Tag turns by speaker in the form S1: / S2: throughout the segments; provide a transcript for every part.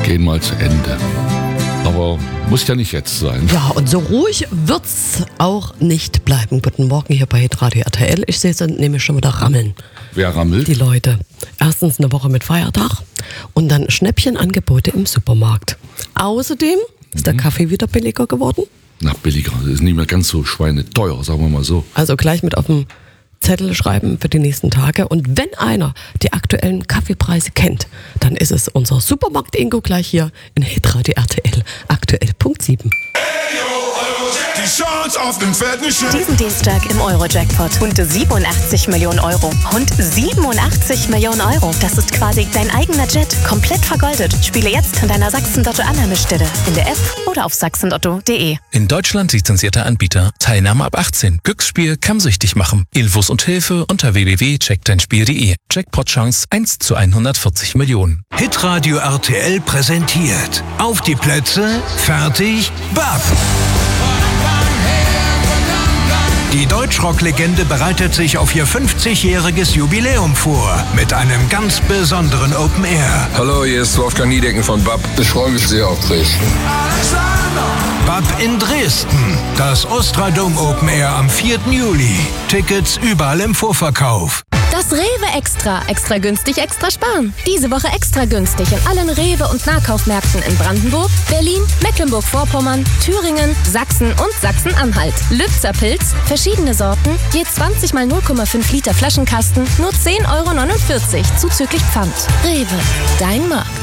S1: gehen mal zu Ende. Aber muss ja nicht jetzt sein.
S2: Ja, und so ruhig wird's auch nicht bleiben. Guten Morgen hier bei Radio RTL. Ich sehe, sind nämlich schon wieder rammeln.
S1: Wer rammelt?
S2: Die Leute. Erstens eine Woche mit Feiertag und dann Schnäppchenangebote im Supermarkt. Außerdem ist der Kaffee wieder billiger geworden.
S1: Na, billiger. Das ist nicht mehr ganz so schweineteuer, sagen wir mal so.
S2: Also gleich mit auf dem Zettel schreiben für die nächsten Tage. Und wenn einer die aktuellen Kaffeepreise kennt, dann ist es unser Supermarkt-Ingo gleich hier in Hitradio RTL. Aktuell Punkt 7.
S3: Die Chance auf den fetten Schein.
S4: Diesen Dienstag im Euro-Jackpot. Rund 87 Millionen Euro. Rund 87 Millionen Euro. Das ist quasi dein eigener Jet. Komplett vergoldet. Spiele jetzt an deiner Sachsen-Lotto-Annahmestelle. In der App oder auf sachsenlotto.de.
S5: In Deutschland lizenzierter Anbieter. Teilnahme ab 18. Glücksspiel kann süchtig machen. Infos und Hilfe unter www.checkdeinspiel.de. Jackpot-Chance 1 zu 140 Millionen.
S6: Hitradio RTL präsentiert. Auf die Plätze, fertig, BAP! Die Deutschrock-Legende bereitet sich auf ihr 50-jähriges Jubiläum vor. Mit einem ganz besonderen Open Air.
S7: Hallo, hier ist Wolfgang Niedecken von BAP. Ich freue mich sehr auf Dresden.
S6: BAP in Dresden. Das Ostradom Open Air am 4. Juli. Tickets überall im Vorverkauf.
S8: Das Rewe Extra. Extra günstig, extra sparen. Diese Woche extra günstig in allen Rewe- und Nahkaufmärkten in Brandenburg, Berlin, Mecklenburg-Vorpommern, Thüringen, Sachsen und Sachsen-Anhalt. Lübzer Pilz, verschiedene Sorten, je 20 mal 0,5 Liter Flaschenkasten, nur 10,49 € zuzüglich Pfand. Rewe, dein Markt.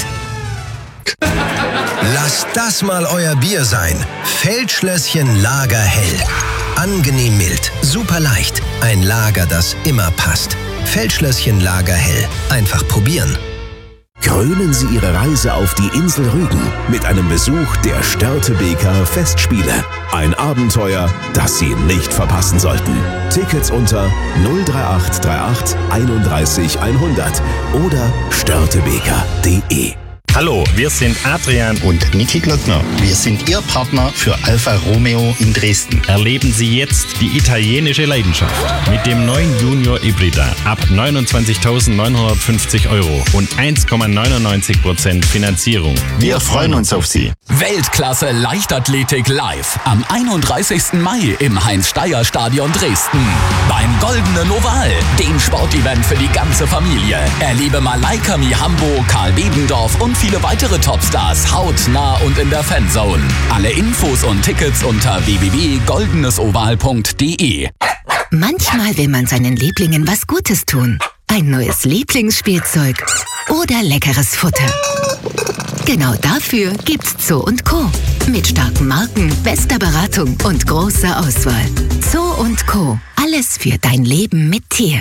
S9: Lasst das mal euer Bier sein. Feldschlösschen Lagerhell. Angenehm mild, super leicht. Ein Lager, das immer passt. Feldschlösschen Lagerhell. Einfach probieren.
S10: Krönen Sie Ihre Reise auf die Insel Rügen mit einem Besuch der Störtebeker Festspiele. Ein Abenteuer, das Sie nicht verpassen sollten. Tickets unter 03838 31 100 oder störtebeker.de.
S11: Hallo, wir sind Adrian und Niki Glöckner. Wir sind Ihr Partner für Alfa Romeo in Dresden.
S12: Erleben Sie jetzt die italienische Leidenschaft mit dem neuen Junior Hybrida ab 29.950 € und 1,99% Finanzierung.
S11: Wir freuen uns auf Sie.
S13: Weltklasse Leichtathletik live am 31. Mai im Heinz-Steier-Stadion Dresden. Beim Goldenen Oval, dem Sportevent für die ganze Familie. Erlebe Malaika Mihambo, Karl Bebendorf und viele weitere Topstars hautnah und in der Fanzone. Alle Infos und Tickets unter www.goldenesoval.de.
S14: Manchmal will man seinen Lieblingen was Gutes tun. Ein neues Lieblingsspielzeug oder leckeres Futter. Genau dafür gibt's Zoo & Co. Mit starken Marken, bester Beratung und großer Auswahl. Zoo & Co. Alles für dein Leben mit Tier.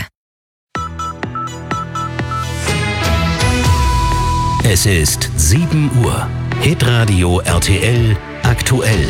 S10: Es ist 7 Uhr. Hitradio RTL aktuell.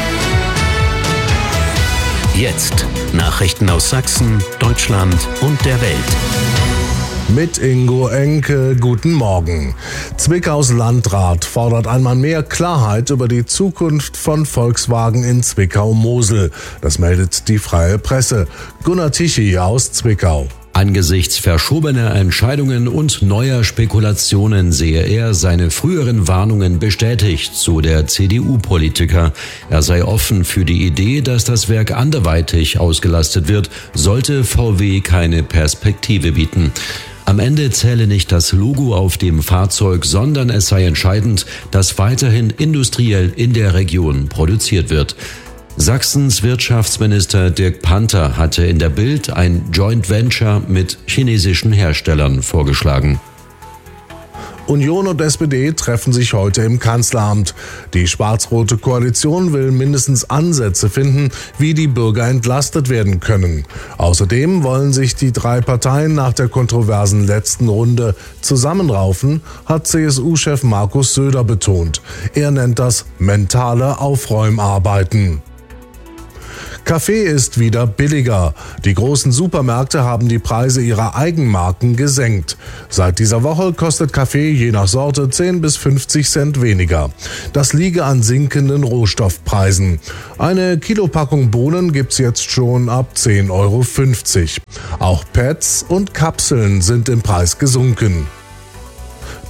S10: Jetzt Nachrichten aus Sachsen, Deutschland und der Welt.
S15: Mit Ingo Enke, guten Morgen. Zwickaus Landrat fordert einmal mehr Klarheit über die Zukunft von Volkswagen in Zwickau-Mosel. Das meldet die Freie Presse. Gunnar Tichy aus Zwickau.
S16: Angesichts verschobener Entscheidungen und neuer Spekulationen sehe er seine früheren Warnungen bestätigt, so der CDU-Politiker. Er sei offen für die Idee, dass das Werk anderweitig ausgelastet wird, sollte VW keine Perspektive bieten. Am Ende zähle nicht das Logo auf dem Fahrzeug, sondern es sei entscheidend, dass weiterhin industriell in der Region produziert wird. Sachsens Wirtschaftsminister Dirk Panther hatte in der Bild ein Joint Venture mit chinesischen Herstellern vorgeschlagen.
S15: Union und SPD treffen sich heute im Kanzleramt. Die schwarz-rote Koalition will mindestens Ansätze finden, wie die Bürger entlastet werden können. Außerdem wollen sich die drei Parteien nach der kontroversen letzten Runde zusammenraufen, hat CSU-Chef Markus Söder betont. Er nennt das mentale Aufräumarbeiten. Kaffee ist wieder billiger. Die großen Supermärkte haben die Preise ihrer Eigenmarken gesenkt. Seit dieser Woche kostet Kaffee je nach Sorte 10 bis 50 Cent weniger. Das liege an sinkenden Rohstoffpreisen. Eine Kilopackung Bohnen gibt's jetzt schon ab 10,50 €. Auch Pads und Kapseln sind im Preis gesunken.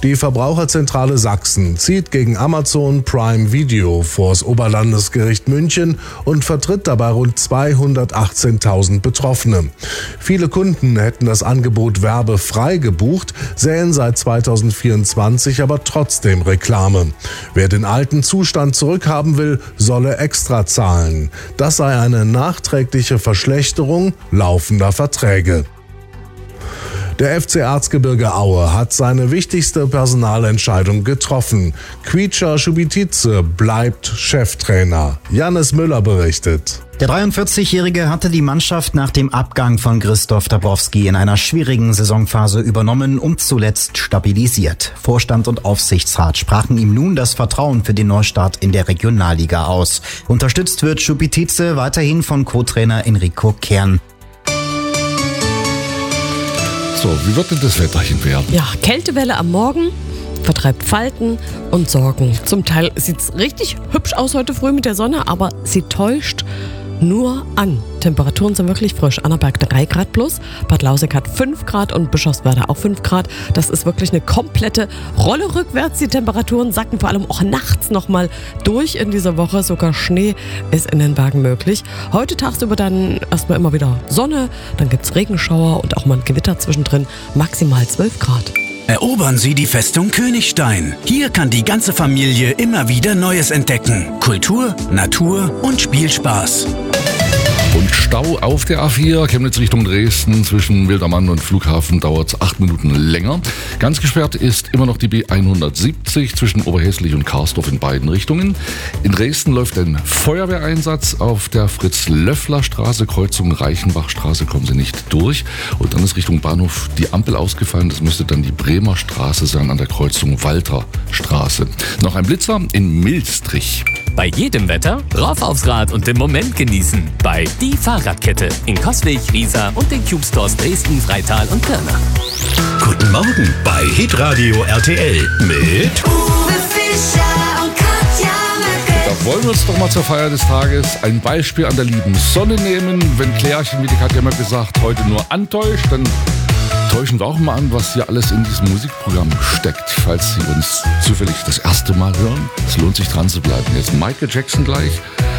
S15: Die Verbraucherzentrale Sachsen zieht gegen Amazon Prime Video vors Oberlandesgericht München und vertritt dabei rund 218.000 Betroffene. Viele Kunden hätten das Angebot werbefrei gebucht, sähen seit 2024 aber trotzdem Reklame. Wer den alten Zustand zurückhaben will, solle extra zahlen. Das sei eine nachträgliche Verschlechterung laufender Verträge. Der FC Erzgebirge Aue hat seine wichtigste Personalentscheidung getroffen. Kvicha Subitice bleibt Cheftrainer. Jannis Müller berichtet.
S17: Der 43-Jährige hatte die Mannschaft nach dem Abgang von Christoph Dabrowski in einer schwierigen Saisonphase übernommen und zuletzt stabilisiert. Vorstand und Aufsichtsrat sprachen ihm nun das Vertrauen für den Neustart in der Regionalliga aus. Unterstützt wird Subitice weiterhin von Co-Trainer Enrico Kern.
S1: So, wie wird denn das Wetterchen werden?
S2: Ja, Kältewelle am Morgen vertreibt Falten und Sorgen. Zum Teil sieht es richtig hübsch aus heute früh mit der Sonne, aber sie täuscht nur an. Temperaturen sind wirklich frisch. Annaberg 3 Grad plus, Bad Lausick hat 5 Grad und Bischofswerda auch 5 Grad. Das ist wirklich eine komplette Rolle rückwärts. Die Temperaturen sacken vor allem auch nachts nochmal durch in dieser Woche. Sogar Schnee ist in den Bergen möglich. Heute tagsüber dann erstmal immer wieder Sonne, dann gibt es Regenschauer und auch mal ein Gewitter zwischendrin. Maximal 12 Grad.
S18: Erobern Sie die Festung Königstein. Hier kann die ganze Familie immer wieder Neues entdecken. Kultur, Natur und Spielspaß.
S1: Und Stau auf der A4, Chemnitz Richtung Dresden, zwischen Wildermann und Flughafen dauert es 8 Minuten länger. Ganz gesperrt ist immer noch die B170 zwischen Oberhäslich und Karsdorf in beiden Richtungen. In Dresden läuft ein Feuerwehreinsatz auf der Fritz-Löffler-Straße, Kreuzung Reichenbachstraße, kommen Sie nicht durch. Und dann ist Richtung Bahnhof die Ampel ausgefallen, das müsste dann die Bremer Straße sein an der Kreuzung Walterstraße. Noch ein Blitzer in Milstrich.
S19: Bei jedem Wetter rauf aufs Rad und den Moment genießen. Bei Die Fahrradkette in Coswig, Riesa und den Cube Stores Dresden, Freital und Pirna.
S18: Guten Morgen bei Hitradio RTL mit
S1: Uwe Fischer und Katja Möcke. Da wollen wir uns doch mal zur Feier des Tages ein Beispiel an der lieben Sonne nehmen. Wenn Klärchen, wie die Katja Möcke sagt, heute nur antäuscht, dann täuschen wir auch mal an, was hier alles in diesem Musikprogramm steckt. Falls Sie uns zufällig das erste Mal hören, es lohnt sich dran zu bleiben. Jetzt Michael Jackson gleich